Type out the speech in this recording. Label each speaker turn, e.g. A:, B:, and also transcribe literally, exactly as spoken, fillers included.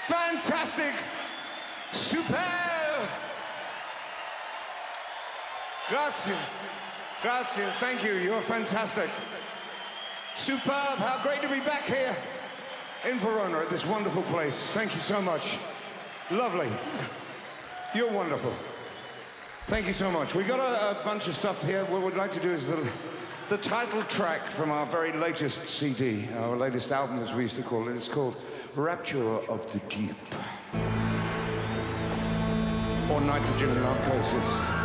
A: Fantastic. Superb. Grazie. Grazie. Thank you. You're fantastic. Superb. How great to be back here in Verona at this wonderful place. Thank you so much. Lovely. You're wonderful. Thank you so much. We got a, a bunch of stuff here. What we'd like to do is the, the title track from our very latest C D, our latest album, as we used to call it. It's called Rapture of the Deep. Or Nitrogen Narcosis.